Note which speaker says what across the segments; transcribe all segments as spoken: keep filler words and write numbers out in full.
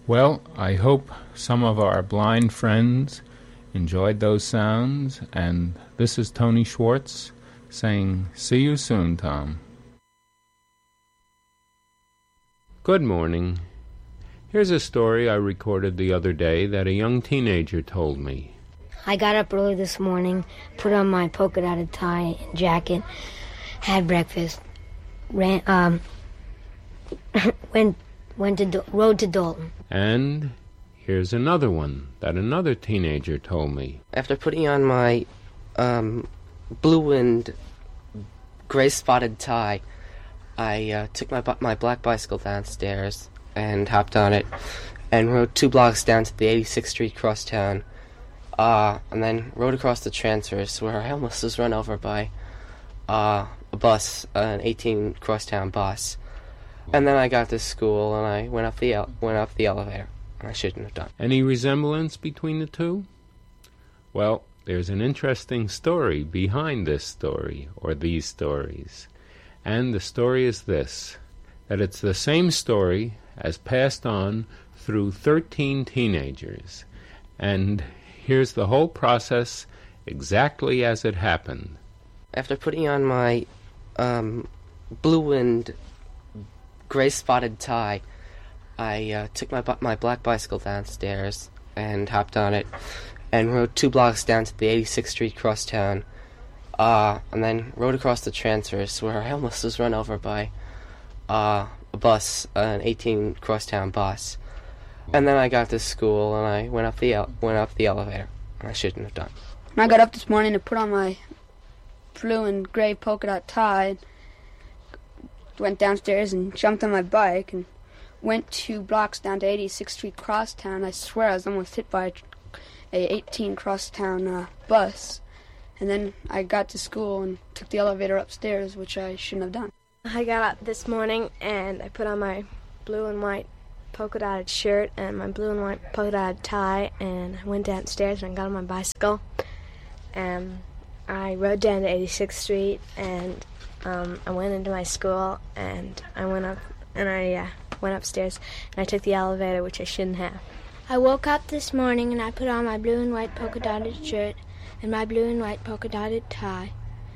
Speaker 1: Well, I hope some of our blind friends enjoyed those sounds, and this is Tony Schwartz saying, see you soon, Tom. Good morning. Here's a story I recorded the other day that a young teenager told me.
Speaker 2: I got up early this morning, put on my polka-dotted tie and jacket, had breakfast, ran, um, went, went to, Do- rode to Dalton.
Speaker 1: And here's another one that another teenager told me.
Speaker 3: After putting on my um, blue and gray spotted tie, I uh, took my bu- my black bicycle downstairs and hopped on it and rode two blocks down to the eighty-sixth Street crosstown, uh, and then rode across the transfers where I almost was run over by uh, a bus, uh, an eighteen crosstown bus. And then I got to school and I went up the el- went up the elevator. And I shouldn't have done.
Speaker 1: Any resemblance between the two? Well, there's an interesting story behind this story, or these stories. And the story is this, that it's the same story as passed on through thirteen teenagers. And here's the whole process exactly as it happened.
Speaker 3: After putting on my um, blue and gray spotted tie, I uh, took my bu- my black bicycle downstairs and hopped on it and rode two blocks down to the eighty-sixth Street crosstown, uh, and then rode across the transfers where I almost was run over by uh, a bus, uh, an eighteen crosstown bus. And then I got to school and I went up the el- went up the elevator, and I shouldn't have done.
Speaker 4: When I got up this morning to put on my blue and gray polka dot tie, went downstairs and jumped on my bike and went two blocks down to eighty-sixth Street crosstown. I swear I was almost hit by a, a eighteen crosstown uh, bus. And then I got to school and took the elevator upstairs, which I shouldn't have done.
Speaker 5: I got up this morning and I put on my blue and white polka dotted shirt and my blue and white polka dotted tie, and I went downstairs and I got on my bicycle and I rode down to eighty-sixth Street and um, I went into my school and I went up and I uh, went upstairs and I took the elevator, which I shouldn't have.
Speaker 6: I woke up this morning and I put on my blue and white polka dotted shirt and my blue and white polka dotted tie,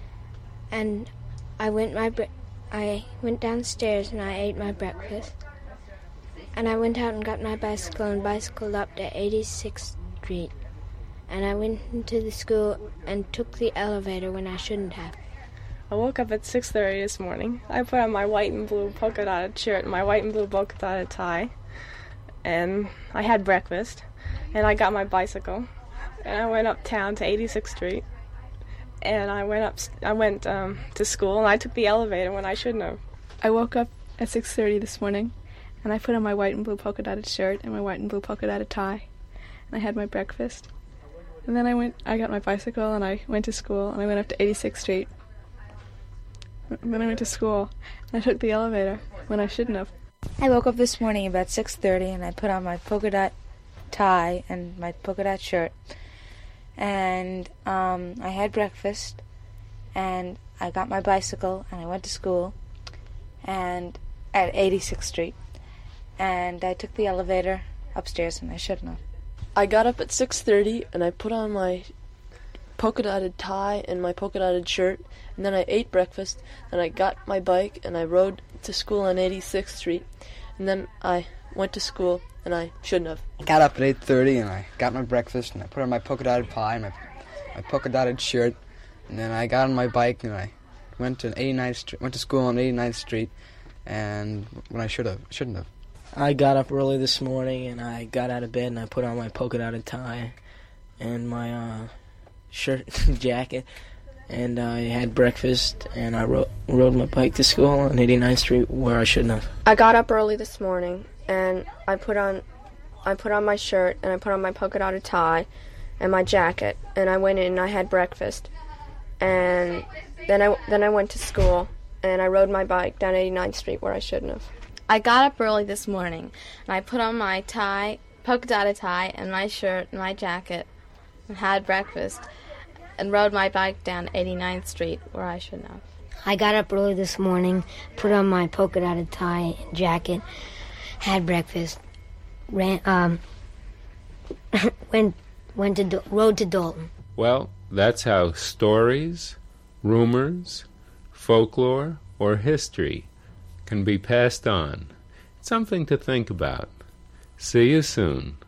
Speaker 6: and I went my bre- I went downstairs and I ate my breakfast, and I went out and got my bicycle and bicycled up to eighty-sixth Street, and I went into the school and took the elevator when I shouldn't have.
Speaker 7: I woke up at six thirty this morning. I put on my white and blue polka dotted shirt and my white and blue polka dotted tie, and I had breakfast, and I got my bicycle, and I went uptown to eighty-sixth Street, and I went up. I went um, to school, and I took the elevator when I shouldn't have.
Speaker 8: I woke up at six thirty this morning, and I put on my white and blue polka dotted shirt and my white and blue polka dotted tie, and I had my breakfast, and then I went. I got my bicycle, and I went to school, and I went up to eighty-sixth Street. And then I went to school, and I took the elevator when I shouldn't have.
Speaker 9: I woke up this morning about six thirty, and I put on my polka dot tie and my polka dot shirt, and um, I had breakfast, and I got my bicycle, and I went to school, and at eighty-sixth Street, and I took the elevator upstairs, and I shouldn't have.
Speaker 10: I got up at six thirty, and I put on my polka dotted tie and my polka dotted shirt, and then I ate breakfast, and I got my bike, and I rode to school on eighty-sixth Street, and then I went to school, and I shouldn't have.
Speaker 11: I got up at eight thirty, and I got my breakfast, and I put on my polka dotted pie and my, my polka dotted shirt, and then I got on my bike, and I went to eighty-ninth Street, went to school on eighty-ninth Street, and when I should have, shouldn't have.
Speaker 12: I got up early this morning, and I got out of bed, and I put on my polka dotted tie and my uh, shirt and jacket, and I had breakfast, and I ro- rode my bike to school on eighty-ninth Street where I shouldn't have.
Speaker 5: I got up early this morning and I put on I put on my shirt and I put on my polka dotted tie and my jacket, and I went in and I had breakfast, and then I then I went to school and I rode my bike down eighty-ninth Street where I shouldn't have.
Speaker 13: I got up early this morning and I put on my tie, polka dotted tie and my shirt and my jacket and had breakfast and rode my bike down eighty-ninth Street where I shouldn't have.
Speaker 2: I got up early this morning, put on my polka dotted tie and jacket, had breakfast, ran um went went to Do- rode to Dalton.
Speaker 1: Well, that's how stories, rumors, folklore, or history can be passed on. Something to think about. See you soon.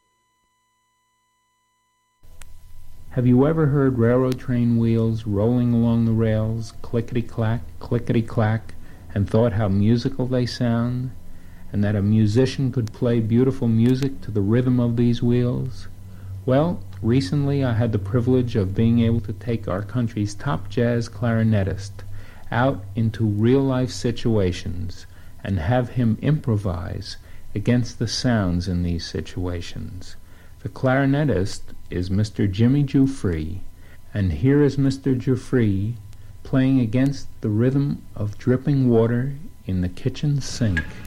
Speaker 14: Have you ever heard railroad train wheels rolling along the rails, clickety-clack, clickety-clack, and thought how musical they sound, and that a musician could play beautiful music to the rhythm of these wheels? Well, recently I had the privilege of being able to take our country's top jazz clarinetist out into real-life situations and have him improvise against the sounds in these situations. The clarinetist is Mister Jimmy Giuffre, and here is Mister Giuffre playing against the rhythm of dripping water in the kitchen sink.